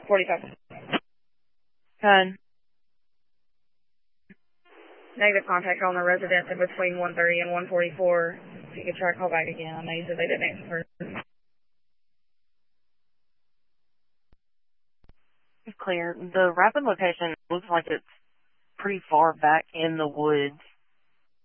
45. 10. Negative contact on the residence in between 130 and 144. If you could try to call back again. I know you said they didn't answer first. It's clear. The rapid location looks like it's pretty far back in the woods.